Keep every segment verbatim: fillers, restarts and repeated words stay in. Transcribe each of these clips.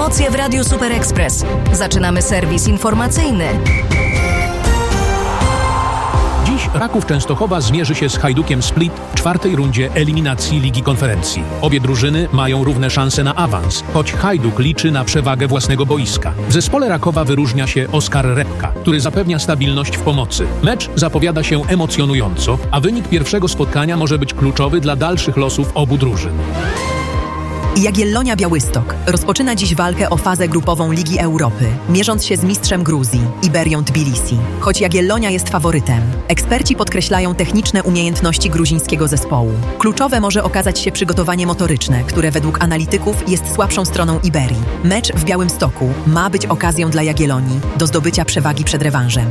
Emocje w Radiu Super Express. Zaczynamy serwis informacyjny. Dziś Raków Częstochowa zmierzy się z Hajdukiem Split w czwartej rundzie eliminacji Ligi Konferencji. Obie drużyny mają równe szanse na awans, choć Hajduk liczy na przewagę własnego boiska. W zespole Rakowa wyróżnia się Oskar Repka, który zapewnia stabilność w pomocy. Mecz zapowiada się emocjonująco, a wynik pierwszego spotkania może być kluczowy dla dalszych losów obu drużyn. Jagiellonia Białystok rozpoczyna dziś walkę o fazę grupową Ligi Europy, mierząc się z mistrzem Gruzji, Iberią Tbilisi. Choć Jagiellonia jest faworytem, eksperci podkreślają techniczne umiejętności gruzińskiego zespołu. Kluczowe może okazać się przygotowanie motoryczne, które według analityków jest słabszą stroną Iberii. Mecz w Białymstoku ma być okazją dla Jagiellonii do zdobycia przewagi przed rewanżem.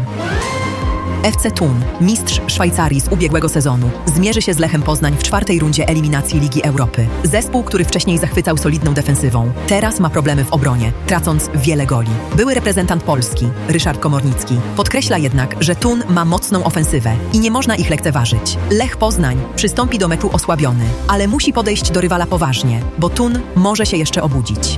F C Thun, mistrz Szwajcarii z ubiegłego sezonu, zmierzy się z Lechem Poznań w czwartej rundzie eliminacji Ligi Europy. Zespół, który wcześniej zachwycał solidną defensywą, teraz ma problemy w obronie, tracąc wiele goli. Były reprezentant Polski, Ryszard Komornicki, podkreśla jednak, że Thun ma mocną ofensywę i nie można ich lekceważyć. Lech Poznań przystąpi do meczu osłabiony, ale musi podejść do rywala poważnie, bo Thun może się jeszcze obudzić.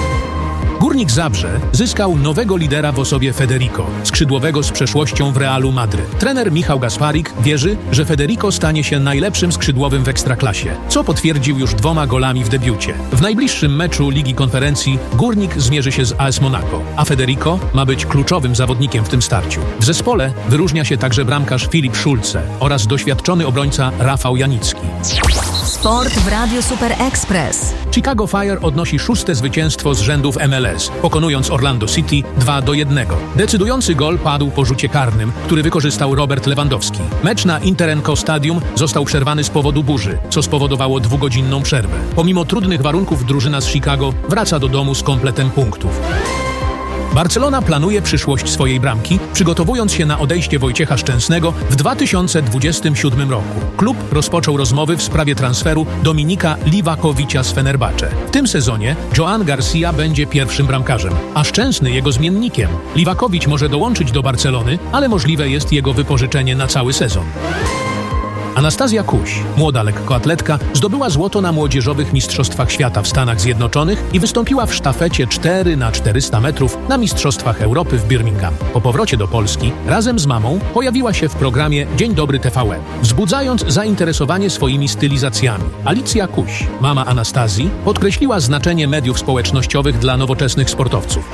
Górnik Zabrze zyskał nowego lidera w osobie Federico, skrzydłowego z przeszłością w Realu Madryt. Trener Michał Gasparik wierzy, że Federico stanie się najlepszym skrzydłowym w Ekstraklasie, co potwierdził już dwoma golami w debiucie. W najbliższym meczu Ligi Konferencji Górnik zmierzy się z A S Monaco, a Federico ma być kluczowym zawodnikiem w tym starciu. W zespole wyróżnia się także bramkarz Filip Szulce oraz doświadczony obrońca Rafał Janicki. Sport w Radiu Super Express. Chicago Fire odnosi szóste zwycięstwo z rzędu w M L S, pokonując Orlando City dwa do jednego. Decydujący gol padł po rzucie karnym, który wykorzystał Robert Lewandowski. Mecz na Interenco Stadium został przerwany z powodu burzy, co spowodowało dwugodzinną przerwę. Pomimo trudnych warunków drużyna z Chicago wraca do domu z kompletem punktów. Barcelona planuje przyszłość swojej bramki, przygotowując się na odejście Wojciecha Szczęsnego w dwa tysiące dwudziestym siódmym roku. Klub rozpoczął rozmowy w sprawie transferu Dominika Livakovicza z Fenerbahce. W tym sezonie Joan Garcia będzie pierwszym bramkarzem, a Szczęsny jego zmiennikiem. Livakovic może dołączyć do Barcelony, ale możliwe jest jego wypożyczenie na cały sezon. Anastazja Kuś, młoda lekkoatletka, zdobyła złoto na młodzieżowych mistrzostwach świata w Stanach Zjednoczonych i wystąpiła w sztafecie cztery na czterysta metrów na mistrzostwach Europy w Birmingham. Po powrocie do Polski razem z mamą pojawiła się w programie Dzień Dobry T V N, wzbudzając zainteresowanie swoimi stylizacjami. Alicja Kuś, mama Anastazji, podkreśliła znaczenie mediów społecznościowych dla nowoczesnych sportowców.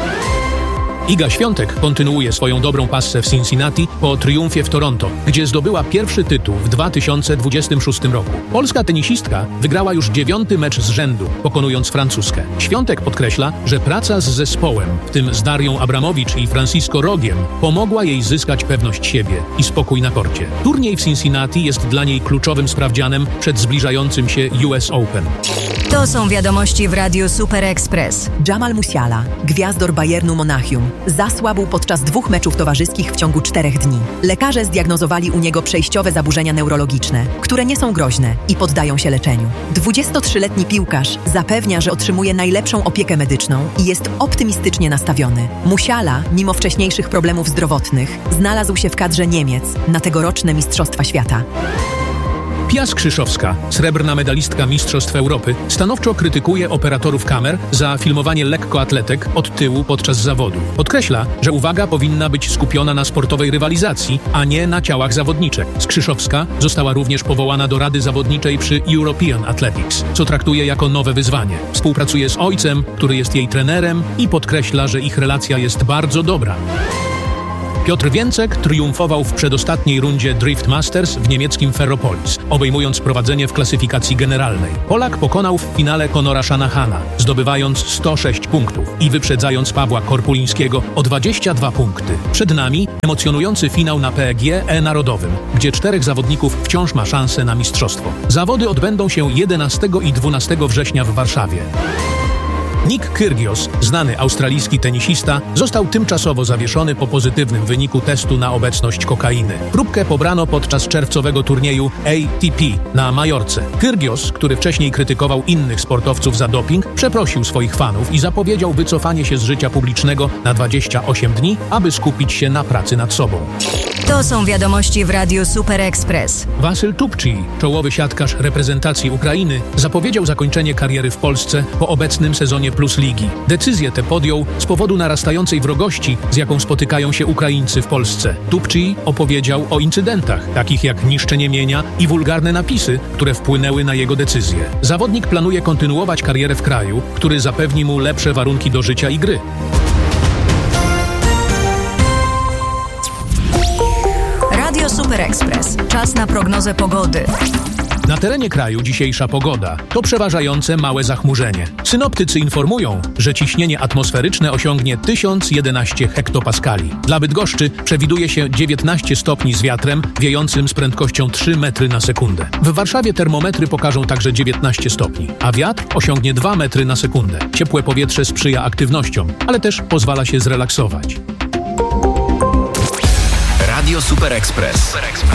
Iga Świątek kontynuuje swoją dobrą passę w Cincinnati po triumfie w Toronto, gdzie zdobyła pierwszy tytuł w dwa tysiące dwudziestym szóstym roku. Polska tenisistka wygrała już dziewiąty mecz z rzędu, pokonując Francuzkę. Świątek podkreśla, że praca z zespołem, w tym z Darią Abramowicz i Francisco Rogiem, pomogła jej zyskać pewność siebie i spokój na korcie. Turniej w Cincinnati jest dla niej kluczowym sprawdzianem przed zbliżającym się U S Open. To są wiadomości w Radiu Super Express. Jamal Musiala, gwiazdor Bayernu Monachium, zasłabł podczas dwóch meczów towarzyskich w ciągu czterech dni. Lekarze zdiagnozowali u niego przejściowe zaburzenia neurologiczne, które nie są groźne i poddają się leczeniu. dwudziestotrzyletni piłkarz zapewnia, że otrzymuje najlepszą opiekę medyczną i jest optymistycznie nastawiony. Musiala, mimo wcześniejszych problemów zdrowotnych, znalazł się w kadrze Niemiec na tegoroczne Mistrzostwa Świata. Pia Skrzyszowska, srebrna medalistka Mistrzostw Europy, stanowczo krytykuje operatorów kamer za filmowanie lekkoatletek od tyłu podczas zawodu. Podkreśla, że uwaga powinna być skupiona na sportowej rywalizacji, a nie na ciałach zawodniczek. Skrzyszowska została również powołana do Rady Zawodniczej przy European Athletics, co traktuje jako nowe wyzwanie. Współpracuje z ojcem, który jest jej trenerem i podkreśla, że ich relacja jest bardzo dobra. Piotr Więcek triumfował w przedostatniej rundzie Drift Masters w niemieckim Ferropolis, obejmując prowadzenie w klasyfikacji generalnej. Polak pokonał w finale Conora Shanahana, zdobywając sto sześć punktów i wyprzedzając Pawła Korpulińskiego o dwadzieścia dwa punkty. Przed nami emocjonujący finał na P E G E Narodowym, gdzie czterech zawodników wciąż ma szansę na mistrzostwo. Zawody odbędą się jedenastego i dwunastego września w Warszawie. Nick Kyrgios, znany australijski tenisista, został tymczasowo zawieszony po pozytywnym wyniku testu na obecność kokainy. Próbkę pobrano podczas czerwcowego turnieju A T P na Majorce. Kyrgios, który wcześniej krytykował innych sportowców za doping, przeprosił swoich fanów i zapowiedział wycofanie się z życia publicznego na dwadzieścia osiem dni, aby skupić się na pracy nad sobą. To są wiadomości w Radiu Super Express. Wasyl Tupczyj, czołowy siatkarz reprezentacji Ukrainy, zapowiedział zakończenie kariery w Polsce po obecnym sezonie Plus Ligi. Decyzję tę podjął z powodu narastającej wrogości, z jaką spotykają się Ukraińcy w Polsce. Tupczyj opowiedział o incydentach, takich jak niszczenie mienia i wulgarne napisy, które wpłynęły na jego decyzję. Zawodnik planuje kontynuować karierę w kraju, który zapewni mu lepsze warunki do życia i gry. Radio Super Express. Czas na prognozę pogody. Na terenie kraju dzisiejsza pogoda to przeważające małe zachmurzenie. Synoptycy informują, że ciśnienie atmosferyczne osiągnie tysiąc jedenaście hektopaskali. Dla Bydgoszczy przewiduje się dziewiętnaście stopni z wiatrem wiejącym z prędkością trzy metry na sekundę. W Warszawie termometry pokażą także dziewiętnaście stopni, a wiatr osiągnie dwa metry na sekundę. Ciepłe powietrze sprzyja aktywnościom, ale też pozwala się zrelaksować. Radio Super Express.